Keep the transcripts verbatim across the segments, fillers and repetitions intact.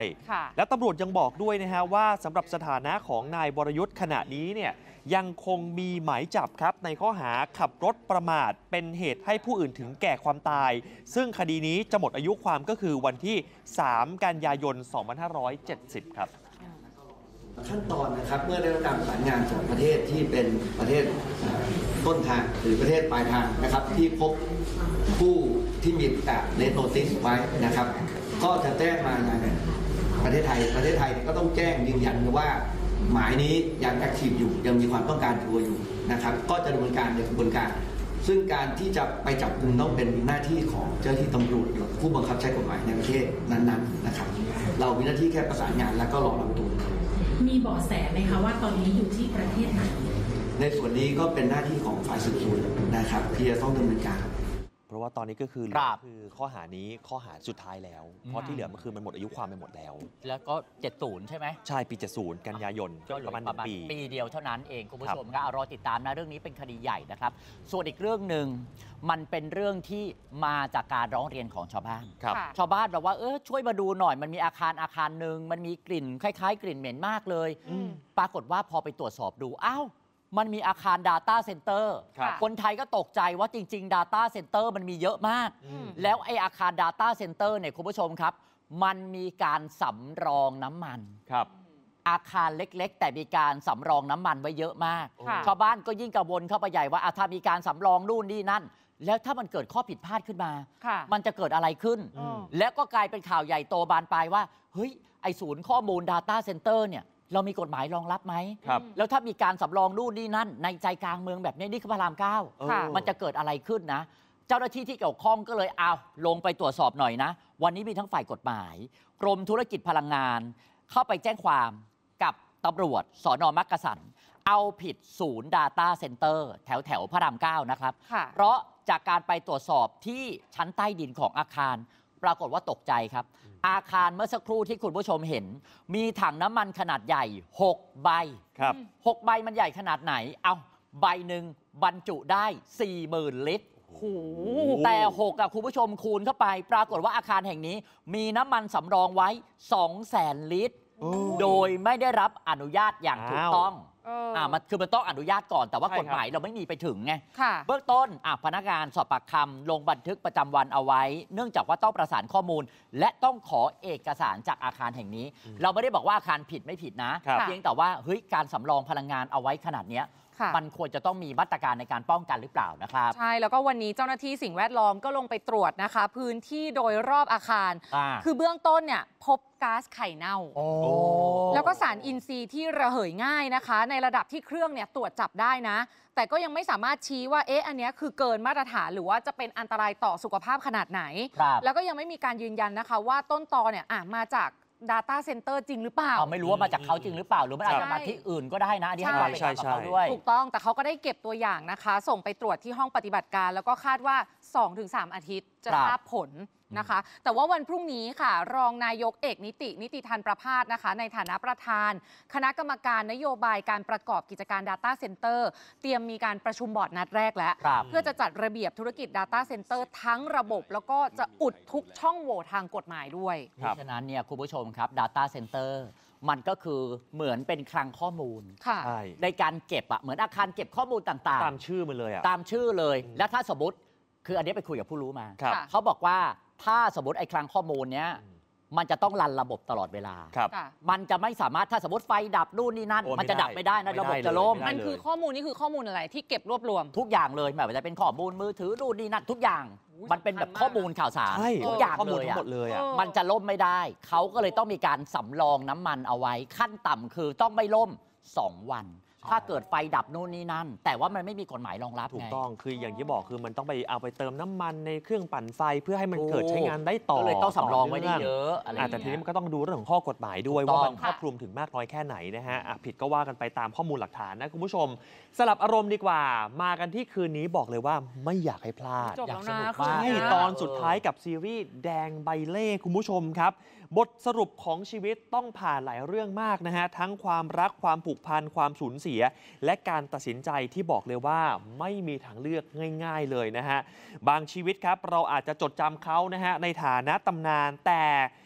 แล้วตำรวจยังบอกด้วยนะฮะว่าสำหรับสถานะของนายวรยุทธ์ขณะนี้เนี่ยยังคงมีหมายจับครับในข้อหาขับรถประมาทเป็นเหตุให้ผู้อื่นถึงแก่ความตายซึ่งคดีนี้จะหมดอายุความก็คือวันที่สามกันยายนสองพันห้าร้อยเจ็ดสิบครับขั้นตอนนะครับเมื่อได้รับการประสานงานจากประเทศที่เป็นประเทศต้นทางหรือประเทศปลายทางนะครับที่พบผู้ที่มีการเลนโนติสไว้นะครับก็จะแจ้งมาในประเทศไทยประเทศไทยก็ต้องแจ้งยืนยันว่าหมายนี้ยังแอคทีฟอยู่ยังมีความต้องการตัวอยู่นะครับก็จะดำเนินการในกระบวนการซึ่งการที่จะไปจับกุมต้องเป็นหน้าที่ของเจ้าหน้าที่ตำรวจผู้บังคับใช้กฎหมายในประเทศนั้นๆนะครับเรามีหน้าที่แค่ประสานงานแล้วก็รอรับตัวมีเบาะแสไหมคะว่าตอนนี้อยู่ที่ประเทศไหนในส่วนนี้ก็เป็นหน้าที่ของฝ่ายสืบสวนนะครับที่จะต้องดำเนินการเพราะว่าตอนนี้ก็คือคือข้อหานี้ข้อหาสุดท้ายแล้วเพราะที่เหลือมันคือมันหมดอายุความไปหมดแล้วแล้วก็เจ็ดสิบใช่ไหมใช่ปีเจ็ดสิบกันยายนก็ประมาณปีปีเดียวเท่านั้นเองคุณผู้ชมก็รอติดตามนะเรื่องนี้เป็นคดีใหญ่นะครับส่วนอีกเรื่องหนึ่งมันเป็นเรื่องที่มาจากการร้องเรียนของชาวบ้านชาวบ้านบอกว่าเออช่วยมาดูหน่อยมันมีอาคารอาคารหนึ่งมันมีกลิ่นคล้ายๆกลิ่นเหม็นมากเลยปรากฏว่าพอไปตรวจสอบดูอ้าวมันมีอาคาร Data Center คนไทยก็ตกใจว่าจริงๆ Data Center มันมีเยอะมากแล้วไออาคาร Data Center เนี่ยคุณผู้ชมครับมันมีการสำรองน้ำมันครับอาคารเล็กๆแต่มีการสำรองน้ำมันไว้เยอะมากชาวบ้านก็ยิ่งกังวลเข้าไปใหญ่ว่าถ้ามีการสำรองนู่นนี่นั่นแล้วถ้ามันเกิดข้อผิดพลาดขึ้นมามันจะเกิดอะไรขึ้นแล้วก็กลายเป็นข่าวใหญ่โตบานปลายว่าเฮ้ยไอศูนย์ข้อมูล Data Center เนี่ยเรามีกฎหมายรองรับไหมแล้วถ้ามีการสำรองนู่นนี่นั่นในใจกลางเมืองแบบนี้นี่คือพระรามเก้ามันจะเกิดอะไรขึ้นนะเจ้าหน้าที่ที่เกี่ยวข้องก็เลยเอาลงไปตรวจสอบหน่อยนะวันนี้มีทั้งฝ่ายกฎหมายกรมธุรกิจพลังงานเข้าไปแจ้งความกับตำรวจสน.มักกะสันเอาผิดศูนย์ Data Center แถวแถวพระรามเก้านะครับเพราะจากการไปตรวจสอบที่ชั้นใต้ดินของอาคารปรากฏว่าตกใจครับอาคารเมื่อสักครู่ที่คุณผู้ชมเห็นมีถังน้ำมันขนาดใหญ่หกใบครับหกใบมันใหญ่ขนาดไหนเอาใบหนึ่งบรรจุได้ สี่หมื่น ลิตรแต่หกกับคุณผู้ชมคูณเข้าไปปรากฏว่าอาคารแห่งนี้มีน้ำมันสำรองไว้ สองแสน ลิตรโดยไม่ได้รับอนุญาตอย่างถูกต้องอ่ามันคือมันต้องอนุญาตก่อนแต่ว่ากฎหมายเราไม่มีไปถึงไงเบื้องต้นอ่ะพนักงานสอบปากคำลงบันทึกประจำวันเอาไว้เนื่องจากว่าต้องประสานข้อมูลและต้องขอเอกสารจากอาคารแห่งนี้เราไม่ได้บอกว่าอาคารผิดไม่ผิดนะเพียงแต่ว่าเฮ้ยการสำรองพลังงานเอาไว้ขนาดเนี้ยมันควรจะต้องมีมาตรการในการป้องกันหรือเปล่านะครับใช่แล้วก็วันนี้เจ้าหน้าที่สิ่งแวดล้อมก็ลงไปตรวจนะคะพื้นที่โดยรอบอาคารคือเบื้องต้นเนี่ยพบก๊าซไข่เน่าแล้วก็สารอินทรีย์ที่ระเหยง่ายนะคะในระดับที่เครื่องเนี่ยตรวจจับได้นะแต่ก็ยังไม่สามารถชี้ว่าเอ๊ะอันนี้คือเกินมาตรฐานหรือว่าจะเป็นอันตรายต่อสุขภาพขนาดไหนแล้วก็ยังไม่มีการยืนยันนะคะว่าต้นตอเนี่ยมาจากData Center จริงหรือเปล่าไม่รู้ว่ามาจากเขาจริงหรือเปล่าหรือมันอาจจะมาที่อื่นก็ได้นะอันนี้ให้ความเป็นธรรมกับเขาด้วยถูกต้องแต่เขาก็ได้เก็บตัวอย่างนะคะส่งไปตรวจที่ห้องปฏิบัติการแล้วก็คาดว่า สองถึงสาม อาทิตย์จะทราบผลนะคะแต่ว่าวันพรุ่งนี้ค่ะรองนายกเอกนิตินิติธันประภาสนะคะในฐานะประธานคณะกรรมการนโยบายการประกอบกิจการ Data Center เตรียมมีการประชุมบอร์ดนัดแรกแล้วเพื่อจะจัดระเบียบธุรกิจ Data Center ทั้งระบบแล้วก็จะอุดทุกช่องโหว่ทางกฎหมายด้วยเพราะฉะนั้นเนี่ยคุณผู้ชมครับ Data Center มันก็คือเหมือนเป็นคลังข้อมูลในการเก็บอะเหมือนอาคารเก็บข้อมูลต่างๆตามชื่อมันเลยอะตามชื่อเลยและถ้าสมมติคืออันนี้ไปคุยกับผู้รู้มาเขาบอกว่าถ้าสมมติไอ้คลังข้อมูลเนี้ยมันจะต้องรันระบบตลอดเวลามันจะไม่สามารถถ้าสมมติไฟดับนู่นนี่นั่นมันจะดับไม่ได้นะระบบจะล่มมันคือข้อมูลนี่คือข้อมูลอะไรที่เก็บรวบรวมทุกอย่างเลยไม่ว่าจะเป็นข้อมูลมือถือนู่นนี่นั่นทุกอย่างมันเป็นแบบข้อมูลข่าวสารทุกอย่างเลยหมดเลยอ่ะมันจะล่มไม่ได้เขาก็เลยต้องมีการสำรองน้ำมันเอาไว้ขั้นต่ำคือต้องไม่ล่มสองวันถ้าเกิดไฟดับนู่นนี่นั่นแต่ว่ามันไม่มีกฎหมายรองรับถูกต้องคืออย่างที่บอกคือมันต้องไปเอาไปเติมน้ำมันในเครื่องปั่นไฟเพื่อให้มันเกิดใช้งานได้ต่อก็เลยต้องสำรองไว้ได้เยอะแต่ทีนี้มันก็ต้องดูเรื่องของข้อกฎหมายด้วยว่ามันครอบคลุมถึงมากน้อยแค่ไหนนะฮะผิดก็ว่ากันไปตามข้อมูลหลักฐานนะคุณผู้ชมสลับอารมณ์ดีกว่ามากันที่คืนนี้บอกเลยว่าไม่อยากให้พลาดอยากสนุกมากตอนสุดท้ายกับซีรีส์แดงใบเล่คุณผู้ชมครับบทสรุปของชีวิตต้องผ่านหลายเรื่องมากนะฮะทั้งความรักความผูกพันความสูญเสียและการตัดสินใจที่บอกเลยว่าไม่มีทางเลือกง่ายๆเลยนะฮะบางชีวิตครับเราอาจจะจดจำเขานะฮะในฐานะตำนานแต่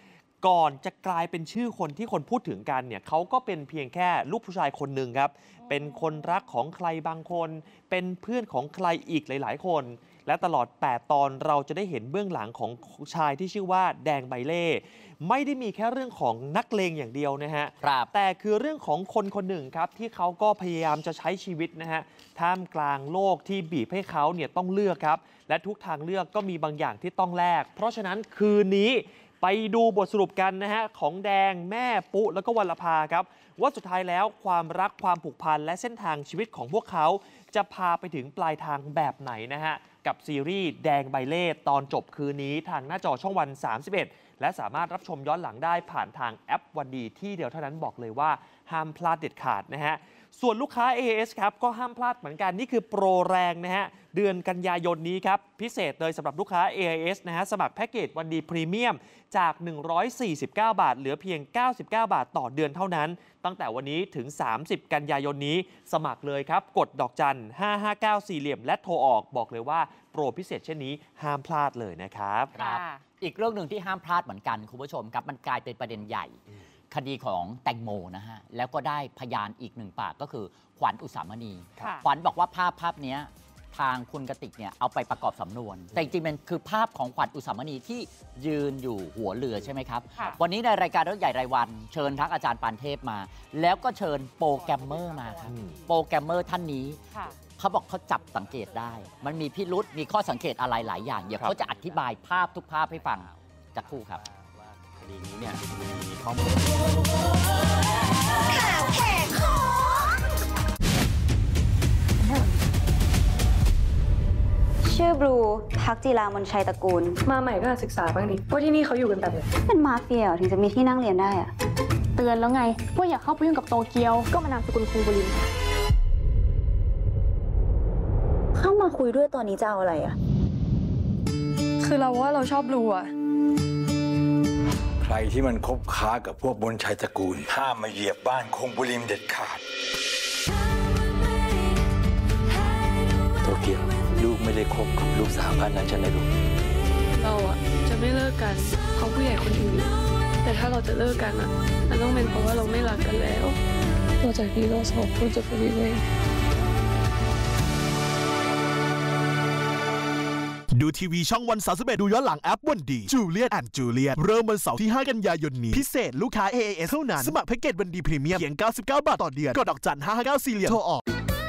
ก่อนจะกลายเป็นชื่อคนที่คนพูดถึงกันเนี่ยเขาก็เป็นเพียงแค่ลูกผู้ชายคนหนึ่งครับเป็นคนรักของใครบางคนเป็นเพื่อนของใครอีกหลายๆคนและตลอดแปดตอนเราจะได้เห็นเบื้องหลังของชายที่ชื่อว่าแดงใบเล่ไม่ได้มีแค่เรื่องของนักเลงอย่างเดียวนะฮะแต่คือเรื่องของคนคนหนึ่งครับที่เขาก็พยายามจะใช้ชีวิตนะฮะท่ามกลางโลกที่บีบให้เขาเนี่ยต้องเลือกครับและทุกทางเลือกก็มีบางอย่างที่ต้องแลกเพราะฉะนั้นคืนนี้ไปดูบทสรุปกันนะฮะของแดงแม่ปุ๊แล้วก็วรรณภาครับว่าสุดท้ายแล้วความรักความผูกพันและเส้นทางชีวิตของพวกเขาจะพาไปถึงปลายทางแบบไหนนะฮะกับซีรีส์แดงใบเล่ตอนจบคืนนี้ทางหน้าจอช่องวันสามสิบเอ็ดและสามารถรับชมย้อนหลังได้ผ่านทางแอปวันดีที่เดียวเท่านั้นบอกเลยว่าห้ามพลาดเด็ดขาดนะฮะส่วนลูกค้า เอ เอส ครับก็ห้ามพลาดเหมือนกันนี่คือโปรแรงนะฮะเดือนกันยายนนี้ครับพิเศษเลยสำหรับลูกค้า เอ เอส นะฮะสมัครแพ็กเกจวันดีพรีเมียมจากหนึ่งร้อยสี่สิบเก้าบาทเหลือเพียงเก้าสิบเก้าบาทต่อเดือนเท่านั้นตั้งแต่วันนี้ถึงสามสิบกันยายนนี้สมัครเลยครับกดดอกจันห้าห้าเก้าสี่เหลี่ยมและโทรออกบอกเลยว่าโปรพิเศษเช่นนี้ห้ามพลาดเลยนะครับครับอีกเรื่องหนึ่งที่ห้ามพลาดเหมือนกันคุณผู้ชมครับมันกลายเป็นประเด็นใหญ่คดีของแตงโมนะฮะแล้วก็ได้พยานอีกหนึ่งปากก็คือขวัญอุสามณีขวัญบอกว่าภาพภาพนี้ทางคุณกติกเนี่ยเอาไปประกอบสำนวนแต่จริงๆมันคือภาพของขวัญอุสามณีที่ยืนอยู่หัวเรือใช่ไหมครับวันนี้ในรายการเรื่องใหญ่รายวันเชิญทั้งอาจารย์ปานเทพมาแล้วก็เชิญโปรแกรมเมอร์มาครับโปรแกรมเมอร์ท่านนี้เขาบอกเขาจับสังเกตได้มันมีพิรุษมีข้อสังเกตอะไรหลายอย่างเดี๋ยวเขาจะอธิบายภาพทุกภาพให้ฟังจะคู่ครับคดีนี้เนี่ยมีข้อมูลข่าวแหกคอชื่อบลูพักจีรามนชัยตระกูลมาใหม่ก็ศึกษาบ้างดิว่าที่นี่เขาอยู่กันแบบไหนเป็นมาเฟียถึงจะมีที่นั่งเรียนได้อะเตือนแล้วไงว่าอย่าเข้าไปยุ่งกับโตเกียวก็มานามสกุลคุงบุรินเข้ามาคุยด้วยตอนนี้จะเอาอะไรอะคือเราว่าเราชอบบลูอะใครที่มันคบค้ากับพวกมนชัยตระกูลห้ามมาเหยียบบ้านคงบุริมเด็ดขาดโตเกียวลูกไม่ได้คบกับลูกสาวบ้านนั้นใช่ไหมลูกเราอะจะไม่เลิกกันเพราะผู้ใหญ่คนอื่นแต่ถ้าเราจะเลิกกันอะมันต้องเป็นเพราะว่าเราไม่รักกันแล้วต่อจากนี้เราสองคนจะไปเรื่อยดูทีวีช่องวันสามสิบเอ็ดดูย้อนหลังแอปวันดีจูเลียตแอนด์จูเลียตเริ่มวันเสาร์ที่ห้ากันยายนนี้พิเศษลูกค้า เอ เอ เอส เท่านั้นสมัครแพ็กเกจวันดีพรีเมียมเพียงเก้าสิบเก้าบาทต่อเดือนกดดอกจันห้าห้าเก้าสี่เหลี่ยมโทรออก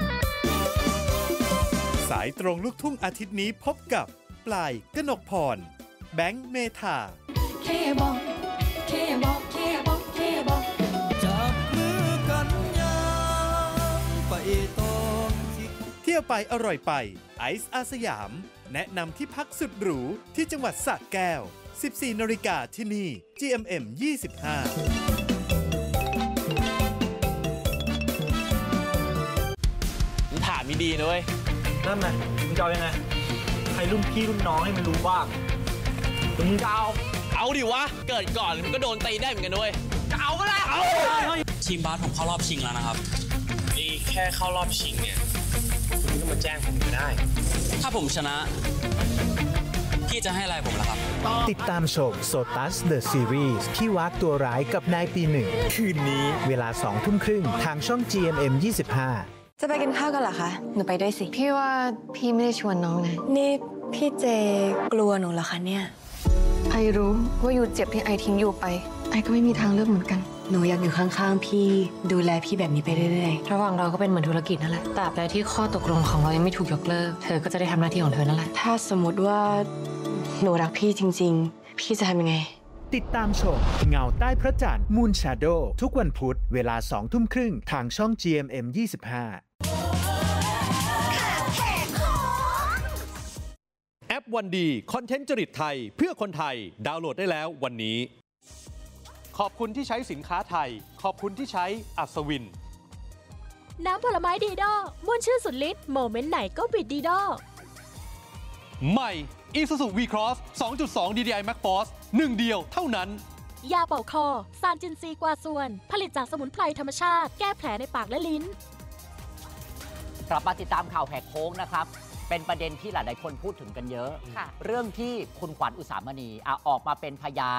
สายตรงลูกทุ่งอาทิตย์นี้พบกับปลายกนกพรแบงค์เมธาเคบอกเคบอกเคบอกเคบอกจับมือกันยามไปตรงเที่ยวไปอร่อยไปไอซ์อาสยามแนะนำที่พักสุดหรูที่จังหวัดสระแก้วสิบสี่นาฬิกาที่นี่ จี เอ็ม เอ็ม ยี่สิบห้ามึงถามมีดีนะเว้ยนั่นไงมึงจะเอายังไงใครรุ่นพี่รุ่นน้องให้มันรู้บ้างมึงจะเอาเอาดิวะเกิดก่อนมึงก็โดนตีได้เหมือนกันด้วยจะเอาก็ได้เอาทีมบาสผมเข้ารอบชิงแล้วนะครับนี่แค่เข้ารอบชิงเนี่ยคุณก็มาแจ้งผมก็ได้ถ้าผมชนะพี่จะให้อะไรผมล่ะครับติดตามชม Sotus The Series ที่วากตัวร้ายกับนายปีหนึ่งคืนนี้เวลาสองทุ่มครึ่งทางช่อง จี เอ็ม เอ็ม ยี่สิบห้าจะไปกินข้าวกันเหรอคะหนูไปด้วยสิพี่ว่าพี่ไม่ได้ชวนน้องนะนี่พี่เจกลัวหนูเหรอคะเนี่ยไอรู้ว่าอยู่เจ็บที่ไอทิ้งอยู่ไปไอก็ไม่มีทางเลือกเหมือนกันหนูอยากอยู่ข้างๆพี่ดูแลพี่แบบนี้ไปเรื่อยๆระหว่างเราก็เป็นเหมือนธุรกิจนั่นแหละตราบใดที่ข้อตกลงของเรายังไม่ถูกยกเลิกเธอก็จะได้ทำหน้าที่ของเธอนั่นแหละถ้าสมมติว่าหนูรักพี่จริงๆพี่จะทำยังไงติดตามชมเงาใต้พระจันทร์ Moon Shadow ทุกวันพุธเวลาสองทุ่มครึ่งทางช่อง จี เอ็ม เอ็ม ยี่สิบห้าแอปวันดีคอนเทนต์จริตไทยเพื่อคนไทยดาวน์โหลดได้แล้ววันนี้ขอบคุณที่ใช้สินค้าไทยขอบคุณที่ใช้อัศวินน้ำผลไม้ดีดอม่วนชื่นสุดฤทธิ์โมเมนต์ไหนก็บิดดีดอใหม่ Isuzu V-Cross สองจุดสอง ดี ดี ไอ Max Force หนึ่งเดียวเท่านั้นยาเป่าคอซานจินซีกว่าส่วนผลิตจากสมุนไพรธรรมชาติแก้แผลในปากและลิ้นกลับมาติดตามข่าวแหกโค้งนะครับเป็นประเด็นที่หลายๆคนพูดถึงกันเยอะเรื่องที่คุณขวัญอุสามณีออกมาเป็นพยาน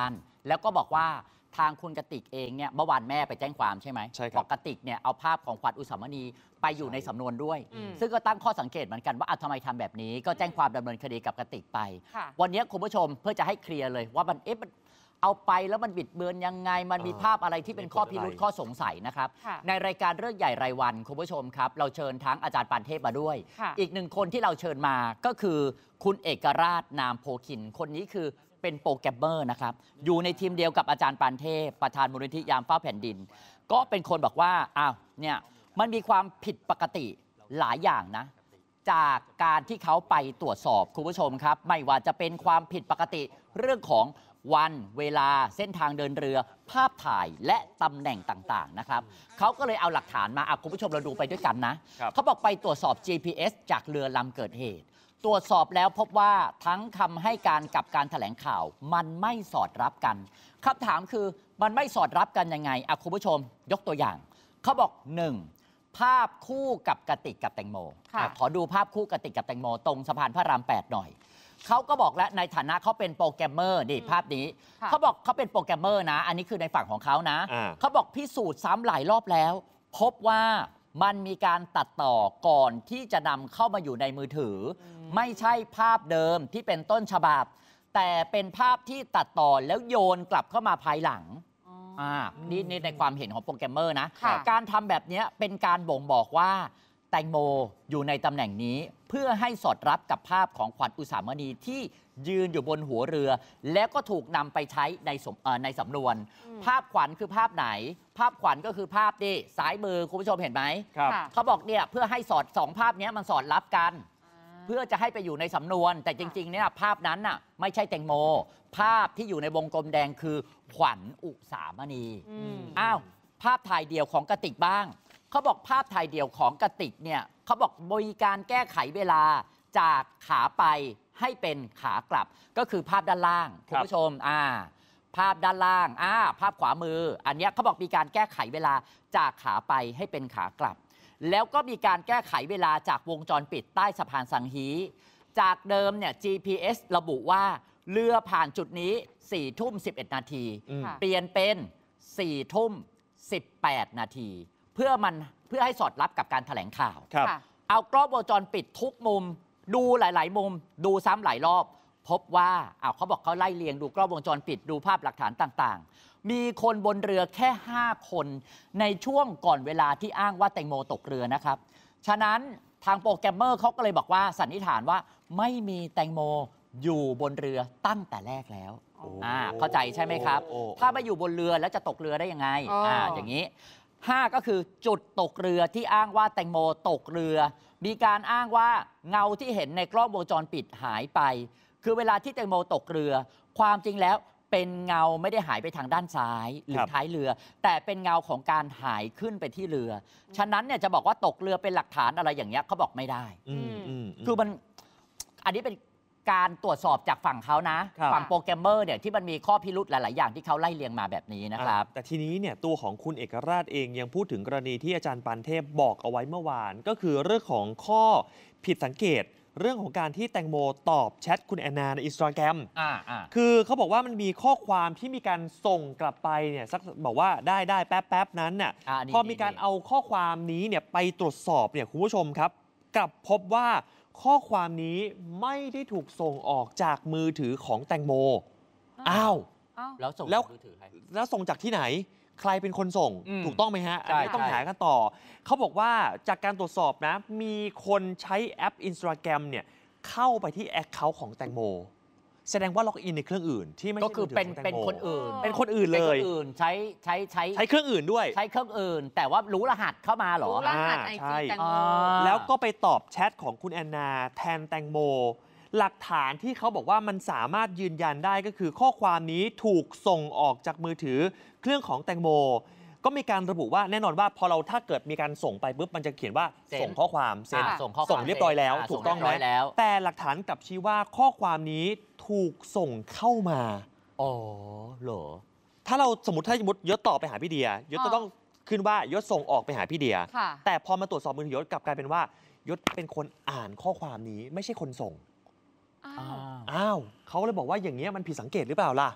แล้วก็บอกว่าทางคุณกติกเองเนี่ยเมื่อวานแม่ไปแจ้งความใช่ไหมใช่ครับบอกกติกเนี่ยเอาภาพของขวัญอุสามณีไปอยู่ในสำนวนด้วย ซึ่งก็ตั้งข้อสังเกตเหมือนกันว่าทำไมทำแบบนี้ก็แจ้งความดำเนินคดีกับกติกไปวันนี้คุณผู้ชมเพื่อจะให้เคลียร์เลยว่ามันเอ๊ะมันเอาไปแล้วมันบิดเบือนยังไงมันมีภาพอะไรที่เป็นข้อพิรุธข้อสงสัยนะครับในรายการเรื่องใหญ่รายวันคุณผู้ชมครับเราเชิญทั้งอาจารย์ปานเทพมาด้วยอีกหนึ่งคนที่เราเชิญมาก็คือคุณเอกราชนามโพคินคนนี้คือเป็นโปรแกรมเมอร์นะครับอยู่ในทีมเดียวกับอาจารย์ปานเทพประธานมูลนิธิยามเฝ้าแผ่นดินก็เป็นคนบอกว่าอ้าวเนี่ยมันมีความผิดปกติหลายอย่างนะจากการที่เขาไปตรวจสอบคุณผู้ชมครับไม่ว่าจะเป็นความผิดปกติเรื่องของวันเวลาเส้นทางเดินเรือภาพถ่ายและตำแหน่งต่างๆนะครับเขาก็เลยเอาหลักฐานมาคุณผู้ชมเราดูไปด้วยกันนะเขาบอกไปตรวจสอบ จี พี เอส จากเรือลำเกิดเหตุตรวจสอบแล้วพบว่าทั้งคำให้การกับการแถลงข่าวมันไม่สอดรับกันคำถามคือมันไม่สอดรับกันยังไงคุณผู้ชมยกตัวอย่างเขาบอกหนึ่งภาพคู่กับกติกกับแตงโมขอดูภาพคู่กติกกับแตงโมตรงสะพานพระรามแปดหน่อยเขาก็บอกแล้วในฐานะเขาเป็นโปรแกรมเมอร์นี่ภาพนี้เขาบอกเขาเป็นโปรแกรมเมอร์นะอันนี้คือในฝั่งของเขานะเขาบอกพิสูจน์ซ้ำหลายรอบแล้วพบว่ามันมีการตัดต่อก่อนที่จะนำเข้ามาอยู่ในมือถือไม่ใช่ภาพเดิมที่เป็นต้นฉบับแต่เป็นภาพที่ตัดต่อแล้วโยนกลับเข้ามาภายหลังอ่านี่นี่ในความเห็นของโปรแกรมเมอร์นะการทำแบบนี้เป็นการบ่งบอกว่าแตงโมอยู่ในตำแหน่งนี้เพื่อให้สอดรับกับภาพของขวัญอุสามณีที่ยืนอยู่บนหัวเรือแล้วก็ถูกนำไปใช้ในสมในสำนวนภาพขวัญคือภาพไหนภาพขวัญก็คือภาพที่ซ้ายมือคุณผู้ชมเห็นไหมเขาบอกเนี่ยเพื่อให้สอดสองภาพนี้มันสอดรับกันเพื่อจะให้ไปอยู่ในสำนวนแต่จริงๆเนี่ยภาพนั้นน่ะไม่ใช่แตงโมภาพที่อยู่ในวงกลมแดงคือขวัญอุสามณีอ้าวภาพถ่ายเดี่ยวของกติกบ้างเขาบอกภาพถ่ายเดี่ยวของกติกเนี่ยเขาบอกมีการแก้ไขเวลาจากขาไปให้เป็นขากลับก็คือภาพด้านล่างคุณผู้ชมอ่าภาพด้านล่างอ่าภาพขวามืออันนี้เขาบอกมีการแก้ไขเวลาจากขาไปให้เป็นขากลับแล้วก็มีการแก้ไขเวลาจากวงจรปิดใต้สะพานสังฮีจากเดิมเนี่ย จี พี เอส ระบุว่าเรือผ่านจุดนี้สี่ทุ่มสิบเอ็ดนาทีเปลี่ยนเป็นสี่ทุ่มสิบแปดนาทีเพื่อมันเพื่อให้สอดรับกับการแถลงข่าวเอากล้องวงจรปิดทุกมุมดูหลายๆมุมดูซ้ำหลายรอบพบว่าเอาเขาบอกเขาไล่เลียงดูกล้องวงจรปิดดูภาพหลักฐานต่างๆมีคนบนเรือแค่ห้าคนในช่วงก่อนเวลาที่อ้างว่าแตงโมตกเรือนะครับฉะนั้นทางโปรแกรมเมอร์เขาก็เลยบอกว่าสันนิษฐานว่าไม่มีแตงโมอยู่บนเรือตั้งแต่แรกแล้วอ่าเข้าใจใช่ไหมครับถ้าไม่อยู่บนเรือแล้วจะตกเรือได้ยังไงอ่าอย่างนี้ห้าก็คือจุดตกเรือที่อ้างว่าแตงโมตกเรือมีการอ้างว่าเงาที่เห็นในกล้องวงจรปิดหายไปคือเวลาที่แตงโมตกเรือความจริงแล้วเป็นเงาไม่ได้หายไปทางด้านซ้ายหรือท้ายเรือแต่เป็นเงาของการหายขึ้นไปที่เรือฉะนั้นเนี่ยจะบอกว่าตกเรือเป็นหลักฐานอะไรอย่างเงี้ยเขาบอกไม่ได้คือมันอันนี้เป็นการตรวจสอบจากฝั่งเขานะฝั่งโปรแกรมเมอร์เนี่ยที่มันมีข้อพิรุธหลายๆอย่างที่เขาไล่เลียงมาแบบนี้นะครับแต่ทีนี้เนี่ยตัวของคุณเอกราชเองยังพูดถึงกรณีที่อาจารย์ปานเทพบอกเอาไว้เมื่อวานก็คือเรื่องของข้อผิดสังเกตเรื่องของการที่แตงโมตอบแชทคุณแอนนาในอินสตาแกรมคือเขาบอกว่ามันมีข้อความที่มีการส่งกลับไปเนี่ยสักบอกว่าได้ได้แป๊บแป๊บนั้นน่ะพอมีการเอาข้อความนี้เนี่ยไปตรวจสอบเนี่ยคุณผู้ชมครับกลับพบว่าข้อความนี้ไม่ได้ถูกส่งออกจากมือถือของแตงโมอ้าวแล้วส่งแล้วมือถือใครแล้วส่งจากที่ไหนใครเป็นคนส่งถูกต้องไหมฮะอันนี้ต้องหากันต่อเขาบอกว่าจากการตรวจสอบนะมีคนใช้แอป Instagram เนี่ยเข้าไปที่แอคเคาท์ของแตงโมแสดงว่าล็อกอินในเครื่องอื่นที่ไม่ใช่ก็คือเป็นเป็นคนอื่นเป็นคนอื่นเลยใช้ใช้ใช้ใช้เครื่องอื่นด้วยใช้เครื่องอื่นแต่ว่ารู้รหัสเข้ามาหรอรู้รหัสไอจีแตงโมแล้วก็ไปตอบแชทของคุณแอนนาแทนแตงโมหลักฐานที่เขาบอกว่ามันสามารถยืนยันได้ก็คือข้อความนี้ถูกส่งออกจากมือถือเครื่องของแตงโมก็มีการระบุว่าแน่นอนว่าพอเราถ้าเกิดมีการส่งไปปุ๊บมันจะเขียนว่าส่งข้อความเซ็นส่งเรียบร้อยแล้วถูกต้องไหมแต่หลักฐานกลับชี้ว่าข้อความนี้ถูกส่งเข้ามาอ๋อเหรอถ้าเราสมมติถ้าสมมติยศต่อไปหาพี่เดียยศจะต้องขึ้นว่ายศส่งออกไปหาพี่เดียแต่พอมาตรวจสอบมือถือยศกลับกลายเป็นว่ายศเป็นคนอ่านข้อความนี้ไม่ใช่คนส่งอ้าวเขาเลยบอกว่าอย่างเงี้ยมันผิดสังเกตหรือเปล่าล่ะ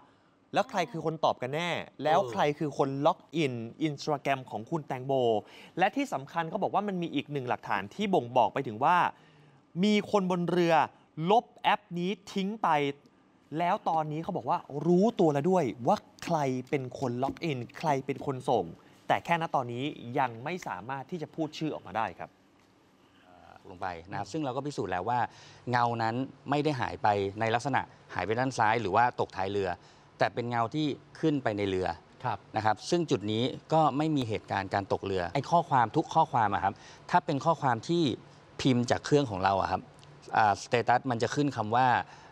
แล้วใครคือคนตอบกันแน่ แล้วใครคือคนล็อกอินอินสตาแกรมของคุณแตงโมและที่สำคัญเขาบอกว่ามันมีอีกหนึ่งหลักฐานที่บ่งบอกไปถึงว่ามีคนบนเรือลบแอปนี้ทิ้งไปแล้วตอนนี้เขาบอกว่ารู้ตัวแล้วด้วยว่าใครเป็นคนล็อกอินใครเป็นคนส่งแต่แค่ณตอนนี้ยังไม่สามารถที่จะพูดชื่อออกมาได้ครับลงไปนะครับซึ่งเราก็พิสูจน์แล้วว่าเงานั้นไม่ได้หายไปในลักษณะหายไปด้านซ้ายหรือว่าตกท้ายเรือแต่เป็นเงาที่ขึ้นไปในเรือนะครับซึ่งจุดนี้ก็ไม่มีเหตุการณ์การตกเรือไอ้ข้อความทุกข้อความอะครับถ้าเป็นข้อความที่พิมพ์จากเครื่องของเราอะครับสเตตัสมันจะขึ้นคำว่า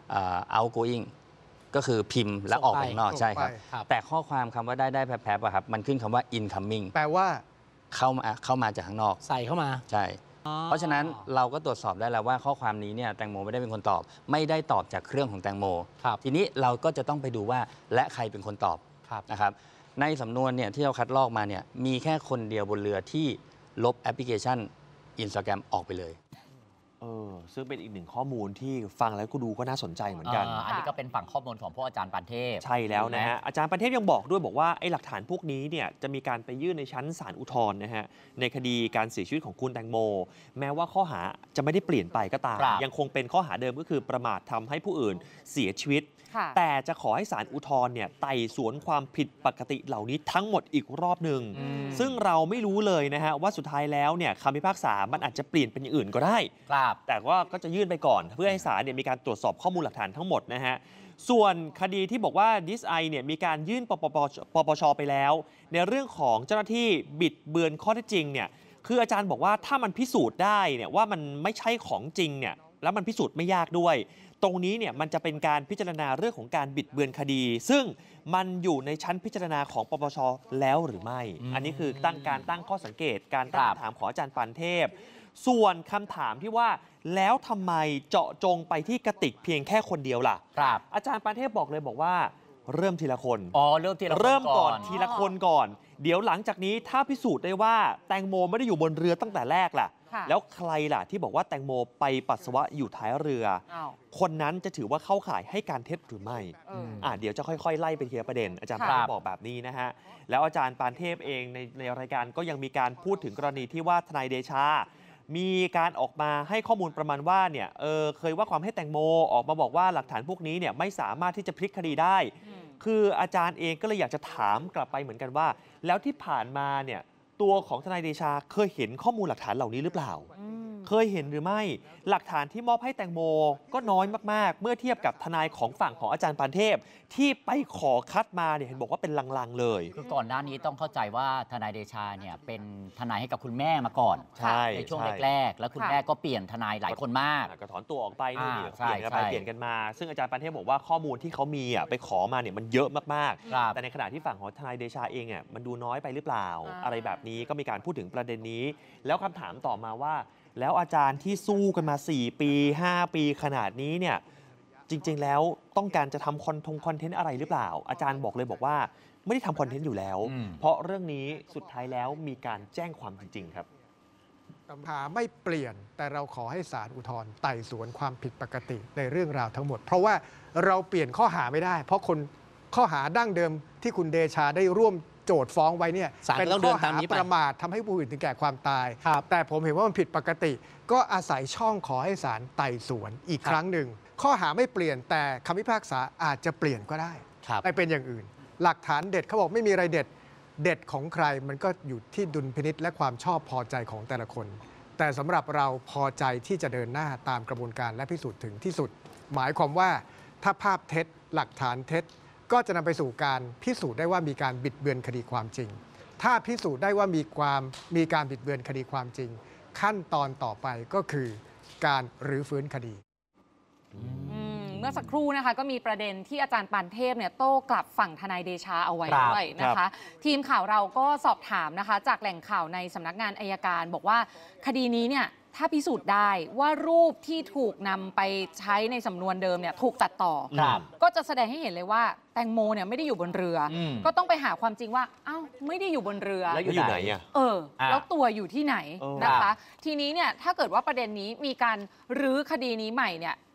outgoing ก็คือพิมพ์แล้วออกไปข้างนอกใช่ครับแต่ข้อความคำว่าได้ได้แผลบๆอะครับมันขึ้นคำว่า incoming แปลว่าเข้ามาเข้ามาจากข้างนอกใส่เข้ามาใช่เพราะฉะนั้นเราก็ตรวจสอบได้แล้วว่าข้อความนี้เนี่ยแตงโมไม่ได้เป็นคนตอบไม่ได้ตอบจากเครื่องของแตงโมทีนี้เราก็จะต้องไปดูว่าและใครเป็นคนตอบนะครับในสำนวนเนี่ยที่เราคัดลอกมาเนี่ยมีแค่คนเดียวบนเรือที่ลบแอปพลิเคชัน Instagram ออกไปเลยเออซึ่งเป็นอีกหนึ่งข้อมูลที่ฟังแล้วก็ดูก็น่าสนใจเหมือนกันอ, อันนี้ก็เป็นฝั่งข้อมูลของพวกอาจารย์ปานเทพใช่แล้วนะฮะอาจารย์ปานเทพยังบอกด้วยบอกว่าไอ้หลักฐานพวกนี้เนี่ยจะมีการไปยื่นในชั้นศาลอุทธรณ์นะฮะในคดีการเสียชีวิตของคุณแตงโมแม้ว่าข้อหาจะไม่ได้เปลี่ยนไปก็ตามยังคงเป็นข้อหาเดิมก็คือประมาททำให้ผู้อื่นเสียชีวิตแต่จะขอให้ศาลอุทธรณ์เนี่ยไต่สวนความผิดปกติเหล่านี้ทั้งหมดอีกรอบหนึ่งซึ่งเราไม่รู้เลยนะฮะว่าสุดท้ายแล้วเนี่ยคำพิพากษามันอาจจะเปลี่ยนเป็นอย่างอื่นก็ได้แต่ว่าก็จะยื่นไปก่อนเพื่อให้ศาลเนี่ยมีการตรวจสอบข้อมูลหลักฐานทั้งหมดนะฮะส่วนคดีที่บอกว่าดิสไอเนี่ยมีการยื่นปปปปชไปแล้วในเรื่องของเจ้าหน้าที่บิดเบือนข้อเท็จจริงเนี่ยคืออาจารย์บอกว่าถ้ามันพิสูจน์ได้เนี่ยว่ามันไม่ใช่ของจริงเนี่ยแล้วมันพิสูจน์ไม่ยากด้วยตรงนี้เนี่ยมันจะเป็นการพิจารณาเรื่องของการบิดเบือนคดีซึ่งมันอยู่ในชั้นพิจารณาของปปชแล้วหรือไม่อันนี้คือตั้งการตั้งข้อสังเกตการตั้งคำถามของอาจารย์ปานเทพส่วนคำถามที่ว่าแล้วทำไมเจาะจงไปที่กติกเพียงแค่คนเดียวล่ะอาจารย์ปานเทพบอกเลยบอกว่าเริ่มทีละคนอ๋อเริ่มทีละคนเริ่มก่อนทีละคนก่อนเดี๋ยวหลังจากนี้ถ้าพิสูจน์ได้ว่าแตงโมไม่ได้อยู่บนเรือตั้งแต่แรกล่ะแล้วใครล่ะที่บอกว่าแตงโมไปปัสสาวะอยู่ท้ายเรือคนนั้นจะถือว่าเข้าข่ายให้การเท็จหรือไม่อ่าเดี๋ยวจะค่อยๆไล่ไปทีละประเด็นอาจารย์ปานเทพบอกแบบนี้นะฮะแล้วอาจารย์ปานเทพเองในในรายการก็ยังมีการพูดถึงกรณีที่ว่าทนายเดชามีการออกมาให้ข้อมูลประมาณว่าเนี่ยเออเคยว่าความให้แตงโมออกมาบอกว่าหลักฐานพวกนี้เนี่ยไม่สามารถที่จะพลิกคดีได้คืออาจารย์เองก็เลยอยากจะถามกลับไปเหมือนกันว่าแล้วที่ผ่านมาเนี่ยตัวของทนายเดชาเคยเห็นข้อมูลหลักฐานเหล่านี้หรือเปล่าเคยเห็นหรือไม่หลักฐานที่มอบให้แตงโมก็น้อยมากๆเมื่อเทียบกับทนายของฝั่งของอาจารย์ปานเทพที่ไปขอคัดมาเนี่ยเห็นบอกว่าเป็นลังๆเลยคือก่อนหน้านี้ต้องเข้าใจว่าทนายเดชาเนี่ยเป็นทนายให้กับคุณแม่มาก่อนใช่ในช่วงแรกๆแล้วคุณแม่ก็เปลี่ยนทนายหลายคนมากก็ถอนตัวออกไปนู่นนี่เปลี่ยนกันไปเปลี่ยนกันมาซึ่งอาจารย์ปานเทพบอกว่าข้อมูลที่เขามีอ่ะไปขอมาเนี่ยมันเยอะมากๆแต่ในขณะที่ฝั่งของทนายเดชาเองอ่ะมันดูน้อยไปหรือเปล่าอะไรแบบนี้ก็มีการพูดถึงประเด็นนี้แล้วคำถามต่อมาว่าแล้วอาจารย์ที่สู้กันมาสี่ปีห้าปีขนาดนี้เนี่ยจริงๆแล้วต้องการจะทำคอนทงคอนเทนต์อะไรหรือเปล่าอาจารย์บอกเลยบอกว่าไม่ได้ทำคอนเทนต์อยู่แล้วเพราะเรื่องนี้สุดท้ายแล้วมีการแจ้งความจริงๆครับคำถามไม่เปลี่ยนแต่เราขอให้ศาลอุทธรณ์ไต่สวนความผิดปกติในเรื่องราวทั้งหมดเพราะว่าเราเปลี่ยนข้อหาไม่ได้เพราะคนข้อหาดั้งเดิมที่คุณเดชาได้ร่วมโจทย์ฟ้องไว้เนี่ยเป็นข้อหาประมาททำให้ผู้อื่นถึงแก่ความตายแต่ผมเห็นว่ามันผิดปกติก็อาศัยช่องขอให้ศาลไต่สวนอีกครั้งหนึ่งข้อหาไม่เปลี่ยนแต่คำพิพากษาอาจจะเปลี่ยนก็ได้ไปเป็นอย่างอื่นหลักฐานเด็ดเขาบอกไม่มีอะไรเด็ดเด็ดของใครมันก็อยู่ที่ดุลพินิจและความชอบพอใจของแต่ละคนแต่สำหรับเราพอใจที่จะเดินหน้าตามกระบวนการและพิสูจน์ถึงที่สุดหมายความว่าถ้าภาพเท็จหลักฐานเท็จก็จะนำไปสู่การพิสูจน์ได้ว่ามีการบิดเบือนคดีความจริงถ้าพิสูจน์ได้ว่ามีความมีการบิดเบือนคดีความจริงขั้นตอนต่อไปก็คือการรื้อฟื้นคดีเมื่อสักครู่นะคะก็มีประเด็นที่อาจารย์ปานเทพเนี่ยโต้กลับฝั่งทนายเดชาเอาไว้ด้วยนะคะทีมข่าวเราก็สอบถามนะคะจากแหล่งข่าวในสำนักงานอัยการบอกว่าคดีนี้เนี่ยถ้าพิสูจน์ได้ว่ารูปที่ถูกนำไปใช้ในสำนวนเดิมเนี่ยถูกตัดต่อก็จะแสดงให้เห็นเลยว่าแตงโมเนี่ยไม่ได้อยู่บนเรือก็ต้องไปหาความจริงว่าอ้าวไม่ได้อยู่บนเรือแล้วอยู่ไหนอ่ะเออแล้วตัวอยู่ที่ไหนนะคะทีนี้เนี่ยถ้าเกิดว่าประเด็นนี้มีการรื้อคดีนี้ใหม่เนี่ย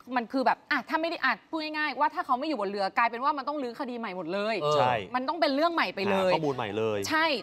มันคือแบบอ่ะถ้าไม่ได้อ่ะพูดง่ายๆว่าถ้าเขาไม่อยู่บนเรือกลายเป็นว่ามันต้องรื้อคดีใหม่หมดเลยใช่มันต้องเป็นเรื่องใหม่ไปเลยข้อมูลใหม่เลยใช่